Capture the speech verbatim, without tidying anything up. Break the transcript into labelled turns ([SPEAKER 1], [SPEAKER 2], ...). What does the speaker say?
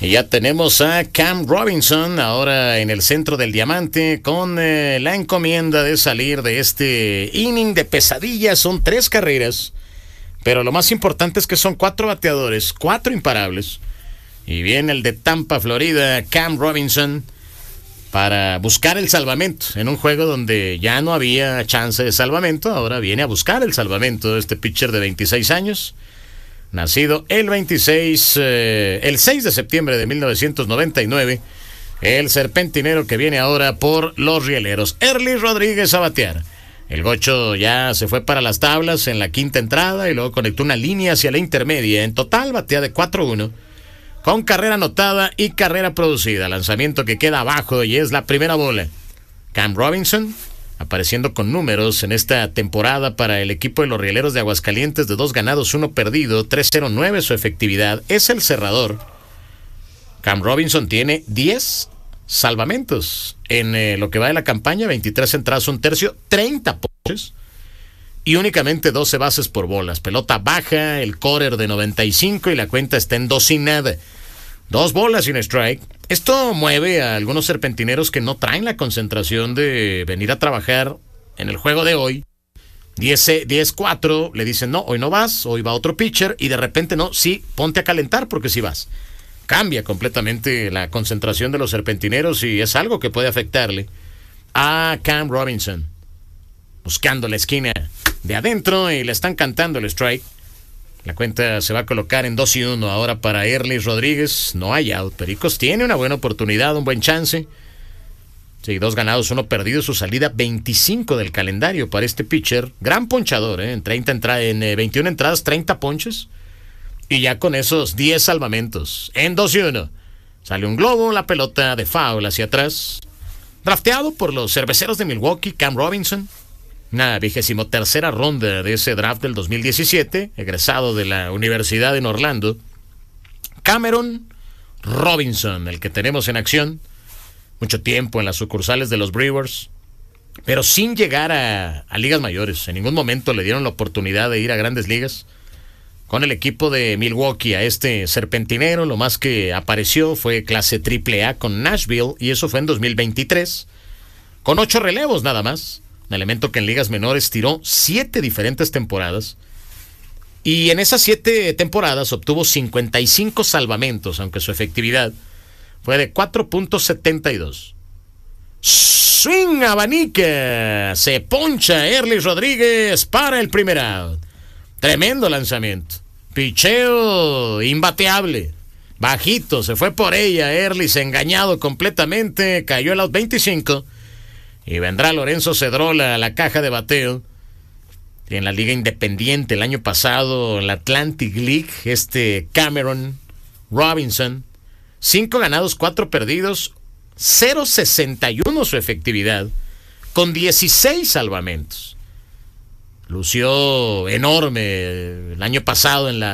[SPEAKER 1] Y ya tenemos a Cam Robinson ahora en el centro del diamante con eh, la encomienda de salir de este inning de pesadillas. Son tres carreras, pero lo más importante es que son cuatro bateadores, cuatro imparables. Y viene el de Tampa, Florida, Cam Robinson, para buscar el salvamento en un juego donde ya no había chance de salvamento. Ahora viene a buscar el salvamento de este pitcher de veintiséis años. Nacido el veintiséis, eh, el seis de septiembre de mil novecientos noventa y nueve, el serpentinero que viene ahora por los rieleros. Erly Rodríguez a batear. El gocho ya se fue para las tablas en la quinta entrada y luego conectó una línea hacia la intermedia. En total batea de cuatro uno, con carrera anotada y carrera producida. Lanzamiento que queda abajo y es la primera bola. Cam Robinson apareciendo con números en esta temporada para el equipo de los Rieleros de Aguascalientes de dos ganados, uno perdido, tres cero nueve su efectividad. Es el cerrador. Cam Robinson tiene diez salvamentos en eh, lo que va de la campaña, veintitrés entradas, un tercio, treinta ponches y únicamente doce bases por bolas. Pelota baja, el corner de noventa y cinco y la cuenta está en dos sin nada. Dos bolas sin strike. Esto mueve a algunos serpentineros que no traen la concentración de venir a trabajar en el juego de hoy. diez cuatro, le dicen no, hoy no vas, hoy va otro pitcher, y de repente no, sí, ponte a calentar porque sí vas. Cambia completamente la concentración de los serpentineros y es algo que puede afectarle a Cam Robinson. Buscando la esquina de adentro y le están cantando el strike. La cuenta se va a colocar en dos y uno ahora para Erly Rodríguez. No hay out. Pericos tiene una buena oportunidad, un buen chance. Sí, dos ganados, uno perdido. Su salida veinticinco del calendario para este pitcher. Gran ponchador, ¿eh? En, treinta entra- en eh, veintiuna entradas, treinta ponches. Y ya con esos diez salvamentos. En dos y uno. Sale un globo, la pelota de foul hacia atrás. Drafteado por los Cerveceros de Milwaukee, Cam Robinson. Una vigésimo tercera ronda de ese draft del dos mil diecisiete, egresado de la Universidad en Orlando. Cameron Robinson, el que tenemos en acción. Mucho tiempo en las sucursales de los Brewers, pero sin llegar a, a ligas mayores. En ningún momento le dieron la oportunidad de ir a grandes ligas. Con el equipo de Milwaukee a este serpentinero, lo más que apareció fue clase triple A con Nashville, y eso fue en dos mil veintitrés, con ocho relevos nada más. Un elemento que en ligas menores tiró siete diferentes temporadas. Y en esas siete temporadas obtuvo cincuenta y cinco salvamentos, aunque su efectividad fue de cuatro punto setenta y dos. Swing abanica. Se poncha Erly Rodríguez para el primer out. Tremendo lanzamiento. Picheo imbateable. Bajito, se fue por ella. Erly se engañado completamente. Cayó el out veinticinco. Y vendrá Lorenzo Cedrola a la caja de bateo. En la Liga Independiente el año pasado, en la Atlantic League, este Cameron Robinson, cinco ganados, cuatro perdidos, cero sesenta y uno su efectividad, con dieciséis salvamentos. Lució enorme el año pasado en la